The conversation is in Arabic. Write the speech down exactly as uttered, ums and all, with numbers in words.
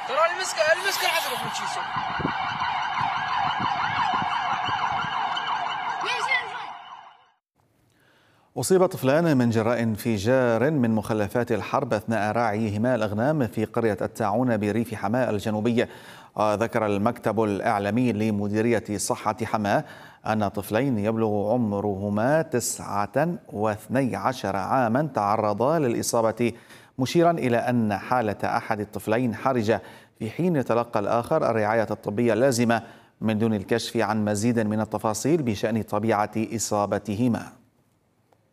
ترى المسكه المسكه حصلت من شيء. أصيب طفلان من جراء انفجار من مخلفات الحرب أثناء رعيهما الأغنام في قرية التاعون بريف حماة الجنوبية. ذكر المكتب الإعلامي لمديرية صحة حماة أن طفلين يبلغ عمرهما تسعة واثني عشر عاما تعرضا للإصابة، مشيرا إلى أن حالة أحد الطفلين حرجة في حين يتلقى الآخر الرعاية الطبية اللازمة، من دون الكشف عن مزيد من التفاصيل بشأن طبيعة إصابتهما.